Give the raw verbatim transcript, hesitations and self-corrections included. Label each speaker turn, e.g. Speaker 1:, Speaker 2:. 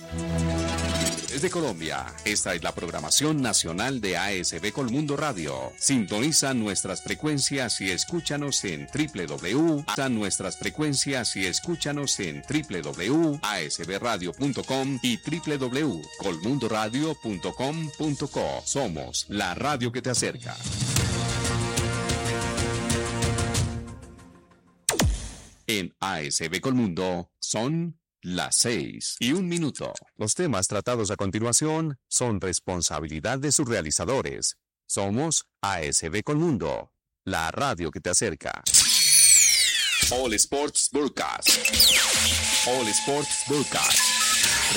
Speaker 1: Desde Colombia, esta es la programación nacional de A S B Colmundo Radio. Sintoniza nuestras frecuencias y escúchanos en w w w punto nuestras frecuencias y escúchanos en w w w punto a s b radio punto com y w w w punto colmundo radio punto com punto co. Somos la radio que te acerca. En A S B Colmundo son las seis y un minuto. Los temas tratados a continuación son responsabilidad de sus realizadores. Somos A S B Colmundo, la radio que te acerca. All Sports Broadcast. All Sports Broadcast.